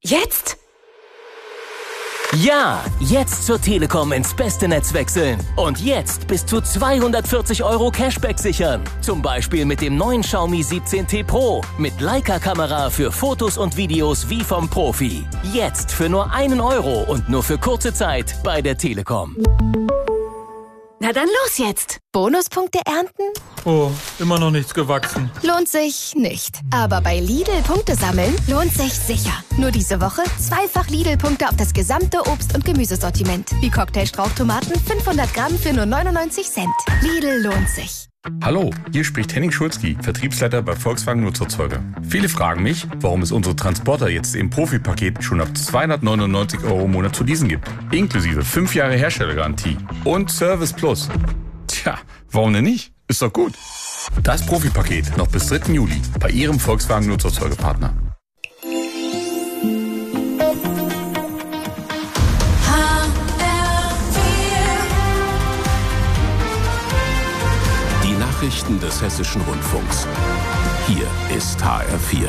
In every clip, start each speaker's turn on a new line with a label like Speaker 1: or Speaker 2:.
Speaker 1: Jetzt?
Speaker 2: Ja, jetzt zur Telekom ins beste Netz wechseln. Und jetzt bis zu 240 € Cashback sichern. Zum Beispiel mit dem neuen Xiaomi 17T Pro. Mit Leica-Kamera für Fotos und Videos wie vom Profi. Jetzt für nur 1 € und nur für kurze Zeit bei der Telekom.
Speaker 1: Na dann los jetzt.
Speaker 3: Bonuspunkte ernten?
Speaker 4: Oh, immer noch nichts gewachsen.
Speaker 3: Lohnt sich nicht. Aber bei Lidl Punkte sammeln lohnt sich sicher. Nur diese Woche 2-fach Lidl-Punkte auf das gesamte Obst- und Gemüsesortiment. Wie Cocktailstrauchtomaten 500 Gramm für nur 99 Cent. Lidl lohnt sich.
Speaker 5: Hallo, hier spricht Henning Schulzki, Vertriebsleiter bei Volkswagen Nutzerzeuger. Viele fragen mich, warum es unsere Transporter jetzt im Profi-Paket schon ab 299 € im Monat zu leasen gibt. Inklusive 5 Jahre Herstellergarantie und Service Plus. Tja, warum denn nicht? Ist doch gut. Das Profi-Paket noch bis 3. Juli bei Ihrem Volkswagen Nutzerzeugerpartner.
Speaker 6: Nachrichten des Hessischen Rundfunks. Hier ist HR4.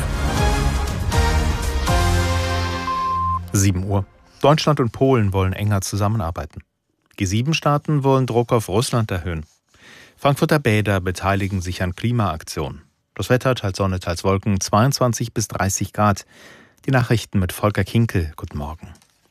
Speaker 7: 7 Uhr. Deutschland und Polen wollen enger zusammenarbeiten. G7-Staaten wollen Druck auf Russland erhöhen. Frankfurter Bäder beteiligen sich an Klimaaktionen. Das Wetter teils Sonne, teils Wolken, 22 bis 30 Grad. Die Nachrichten mit Volker Kinkel. Guten Morgen.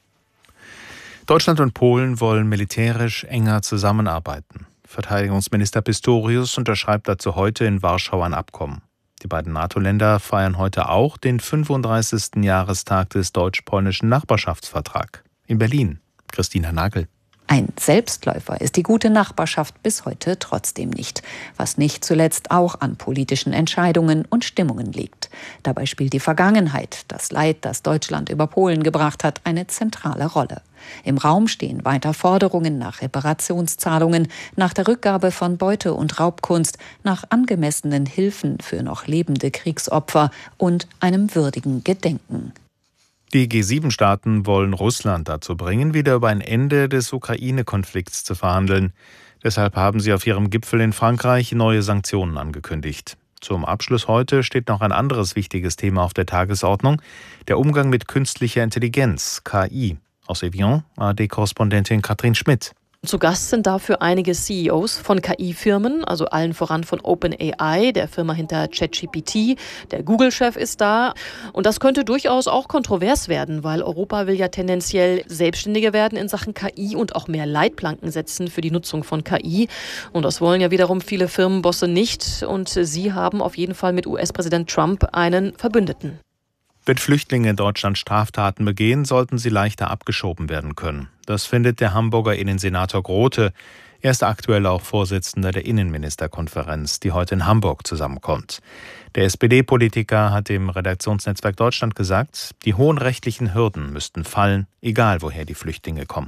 Speaker 7: Deutschland und Polen wollen militärisch enger zusammenarbeiten. Verteidigungsminister Pistorius unterschreibt dazu heute in Warschau ein Abkommen. Die beiden NATO-Länder feiern heute auch den 35. Jahrestag des deutsch-polnischen Nachbarschaftsvertrags. In Berlin, Christina Nagel.
Speaker 8: Ein Selbstläufer ist die gute Nachbarschaft bis heute trotzdem nicht, was nicht zuletzt auch an politischen Entscheidungen und Stimmungen liegt. Dabei spielt die Vergangenheit, das Leid, das Deutschland über Polen gebracht hat, eine zentrale Rolle. Im Raum stehen weiter Forderungen nach Reparationszahlungen, nach der Rückgabe von Beute- und Raubkunst, nach angemessenen Hilfen für noch lebende Kriegsopfer und einem würdigen Gedenken.
Speaker 7: Die G7-Staaten wollen Russland dazu bringen, wieder über ein Ende des Ukraine-Konflikts zu verhandeln. Deshalb haben sie auf ihrem Gipfel in Frankreich neue Sanktionen angekündigt. Zum Abschluss heute steht noch ein anderes wichtiges Thema auf der Tagesordnung: der Umgang mit künstlicher Intelligenz, KI. Aus Evian, ARD-Korrespondentin Katrin Schmidt.
Speaker 9: Zu Gast sind dafür einige CEOs von KI-Firmen, also allen voran von OpenAI, der Firma hinter ChatGPT. Der Google-Chef ist da. Und das könnte durchaus auch kontrovers werden, weil Europa will ja tendenziell selbstständiger werden in Sachen KI und auch mehr Leitplanken setzen für die Nutzung von KI. Und das wollen ja wiederum viele Firmenbosse nicht. Und sie haben auf jeden Fall mit US-Präsident Trump einen Verbündeten.
Speaker 7: Wenn Flüchtlinge in Deutschland Straftaten begehen, sollten sie leichter abgeschoben werden können. Das findet der Hamburger Innensenator Grote. Er ist aktuell auch Vorsitzender der Innenministerkonferenz, die heute in Hamburg zusammenkommt. Der SPD-Politiker hat dem Redaktionsnetzwerk Deutschland gesagt, die hohen rechtlichen Hürden müssten fallen, egal woher die Flüchtlinge kommen.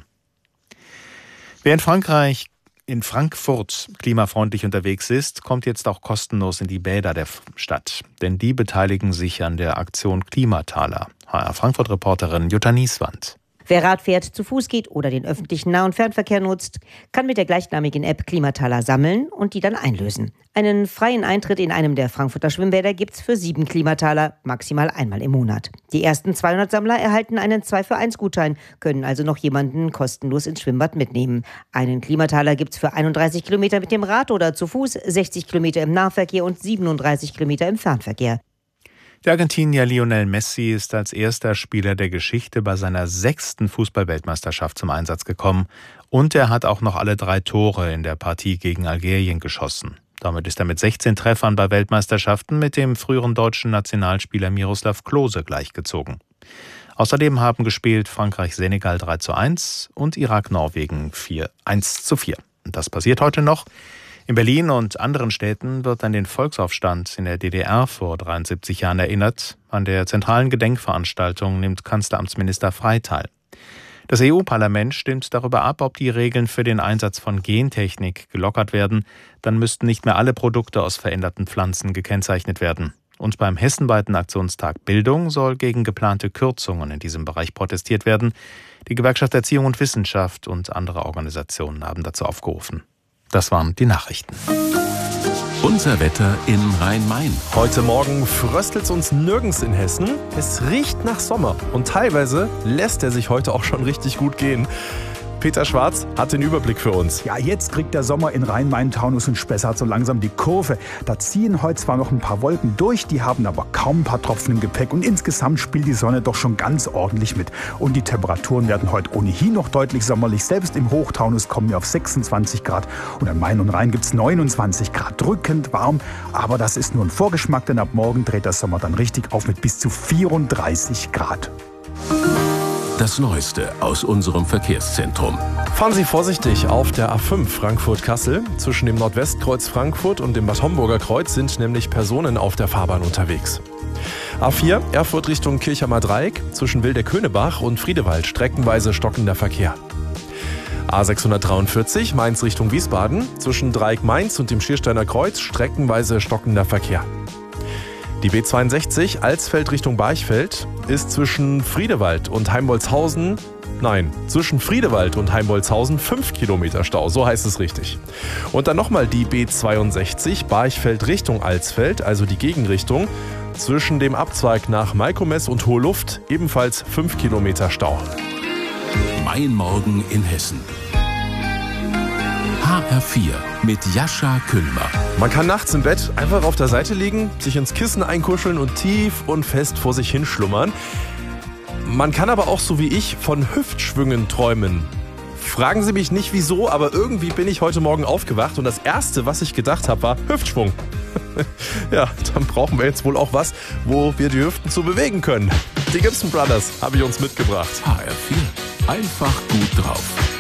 Speaker 7: Wer in Frankfurt klimafreundlich unterwegs ist, kommt jetzt auch kostenlos in die Bäder der Stadt. Denn die beteiligen sich an der Aktion Klimataler. HR Frankfurt-Reporterin Jutta Nieswand.
Speaker 10: Wer Rad fährt, zu Fuß geht oder den öffentlichen Nah- und Fernverkehr nutzt, kann mit der gleichnamigen App Klimataler sammeln und die dann einlösen. Einen freien Eintritt in einem der Frankfurter Schwimmbäder gibt's für 7 Klimataler, maximal einmal im Monat. Die ersten 200 Sammler erhalten einen 2-für-1-Gutschein, können also noch jemanden kostenlos ins Schwimmbad mitnehmen. Einen Klimataler gibt's für 31 Kilometer mit dem Rad oder zu Fuß, 60 Kilometer im Nahverkehr und 37 Kilometer im Fernverkehr.
Speaker 7: Der Argentinier Lionel Messi ist als erster Spieler der Geschichte bei seiner 6. Fußball-Weltmeisterschaft zum Einsatz gekommen. Und er hat auch noch alle 3 Tore in der Partie gegen Algerien geschossen. Damit ist er mit 16 Treffern bei Weltmeisterschaften mit dem früheren deutschen Nationalspieler Miroslav Klose gleichgezogen. Außerdem haben gespielt Frankreich-Senegal 3:1 und Irak-Norwegen 1:4. Und das passiert heute noch. In Berlin und anderen Städten wird an den Volksaufstand in der DDR vor 73 Jahren erinnert. An der zentralen Gedenkveranstaltung nimmt Kanzleramtsminister Frey teil. Das EU-Parlament stimmt darüber ab, ob die Regeln für den Einsatz von Gentechnik gelockert werden. Dann müssten nicht mehr alle Produkte aus veränderten Pflanzen gekennzeichnet werden. Und beim hessenweiten Aktionstag Bildung soll gegen geplante Kürzungen in diesem Bereich protestiert werden. Die Gewerkschaft Erziehung und Wissenschaft und andere Organisationen haben dazu aufgerufen. Das waren die Nachrichten.
Speaker 6: Unser Wetter in Rhein-Main.
Speaker 11: Heute Morgen fröstelt es uns nirgends in Hessen. Es riecht nach Sommer und teilweise lässt er sich heute auch schon richtig gut gehen. Peter Schwarz hat den Überblick für uns.
Speaker 12: Ja, jetzt kriegt der Sommer in Rhein-Main, Taunus und Spessart so langsam die Kurve. Da ziehen heute zwar noch ein paar Wolken durch, die haben aber kaum ein paar Tropfen im Gepäck. Und insgesamt spielt die Sonne doch schon ganz ordentlich mit. Und die Temperaturen werden heute ohnehin noch deutlich sommerlich. Selbst im Hochtaunus kommen wir auf 26 Grad. Und am Main und Rhein gibt es 29 Grad. Drückend warm. Aber das ist nur ein Vorgeschmack, denn ab morgen dreht der Sommer dann richtig auf mit bis zu 34 Grad.
Speaker 6: Das Neueste aus unserem Verkehrszentrum.
Speaker 11: Fahren Sie vorsichtig auf der A5 Frankfurt-Kassel. Zwischen dem Nordwestkreuz Frankfurt und dem Bad Homburger Kreuz sind nämlich Personen auf der Fahrbahn unterwegs. A4 Erfurt Richtung Kirchheimer Dreieck. Zwischen Wildeck-Höhnebach und Friedewald streckenweise stockender Verkehr. A643 Mainz Richtung Wiesbaden. Zwischen Dreieck Mainz und dem Schiersteiner Kreuz streckenweise stockender Verkehr. Die B62 Alsfeld Richtung Barchfeld ist zwischen Friedewald und Heimbolzhausen 5 Kilometer Stau, so heißt es richtig. Und dann nochmal die B62 Barchfeld Richtung Alsfeld, also die Gegenrichtung, zwischen dem Abzweig nach Malkomes und Hohe Luft ebenfalls 5 Kilometer Stau.
Speaker 6: Mein Morgen in Hessen. HR4 mit Jascha Küllmer.
Speaker 11: Man kann nachts im Bett einfach auf der Seite liegen, sich ins Kissen einkuscheln und tief und fest vor sich hinschlummern. Man kann aber auch, so wie ich, von Hüftschwüngen träumen. Fragen Sie mich nicht wieso, aber irgendwie bin ich heute Morgen aufgewacht und das Erste, was ich gedacht habe, war Hüftschwung. Ja, dann brauchen wir jetzt wohl auch was, wo wir die Hüften zu bewegen können. Die Gibson Brothers habe ich uns mitgebracht.
Speaker 6: HR4, einfach gut drauf.